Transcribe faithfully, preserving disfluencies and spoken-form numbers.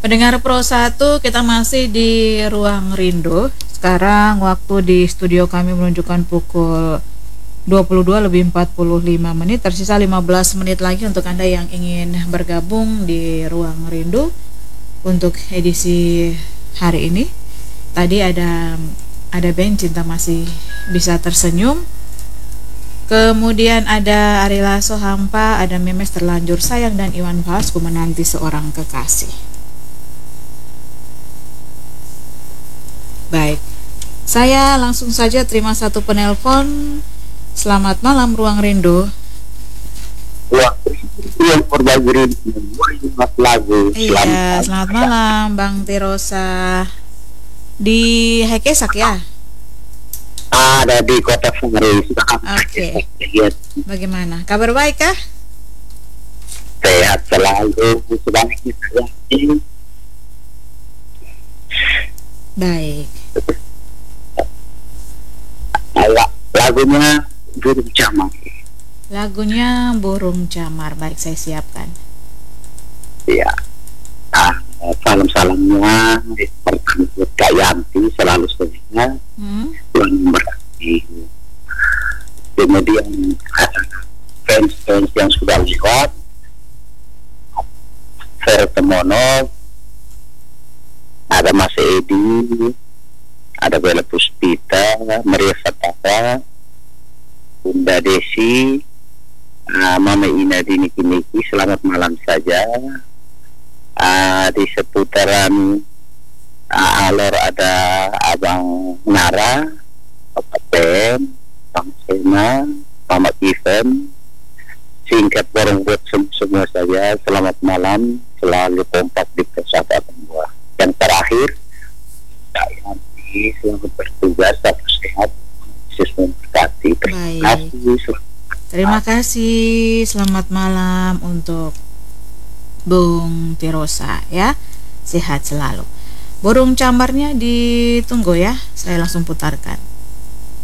Pendengar Pro satu, kita masih di Ruang Rindu. Sekarang waktu di studio kami menunjukkan pukul dua puluh dua lebih empat puluh lima menit. Tersisa lima belas menit lagi untuk Anda yang ingin bergabung di Ruang Rindu untuk edisi hari ini. Tadi ada ada band Cinta Masih Bisa Tersenyum. Kemudian ada Ari Lasso Hampa, ada Memes Terlanjur Sayang, dan Iwan Fals Ku Menanti Seorang Kekasih. Baik, saya langsung saja terima satu penelpon. Selamat malam Ruang Rindu. Ruang yang berbagi lagu. Iya, selamat malam Bang Tirosa. Di Hekesak ya? Ada di Kota Sumeri. Oke. Bagaimana? Kabar baik kah? Sehat selalu, sedang kita. Baik. Lagunya Burung Camar. Lagunya Burung Camar. Baik, saya siapkan. Iya. Nah, salam-salamnya pertama buat Kak Yanti, selalu sehat. Hmm? Tuhan memberkati. Kemudian ada fans-fans yang sudah lewat, Fer Temono, ada Mas Edi, ada Bella Puspita, Maria Fatata, Bunda Desi, uh, Mama Ina Dini Kiniki, selamat malam saja. Uh, di seputaran uh, Alor ada Abang Nara, Bapak Ben, Bang Sena, Mama Ivan, singkat borong buat sem- semua saja. Selamat malam, selalu kompak di persahabatan buah. Yang terakhir, Kak Yanti, selamat bertugas, tetap sehat, Yesus memberkati. Terima kasih. Terima kasih. Selamat malam untuk Bung Tirosa ya. Sehat selalu. Burung Camarnya ditunggu ya. Saya langsung putarkan.